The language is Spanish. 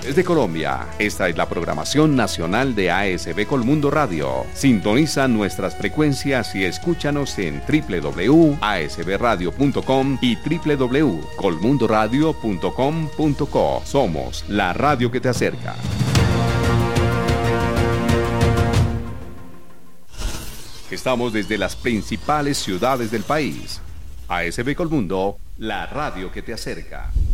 de Colombia. Esta es la programación nacional de ASB Colmundo Radio. Sintoniza nuestras frecuencias y escúchanos en www.asbradio.com y www.colmundoradio.com.co. Somos la radio que te acerca. Estamos desde las principales ciudades del país. ASB Colmundo, la radio que te acerca.